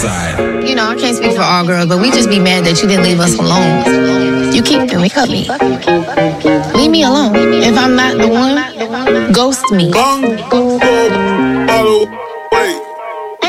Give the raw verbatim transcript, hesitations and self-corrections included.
side. You know, I can't speak for all girls, but we just be mad that you didn't leave us alone. You keep me, cut me. Leave me alone. If I'm not the one, ghost me. Bang, boom, follow.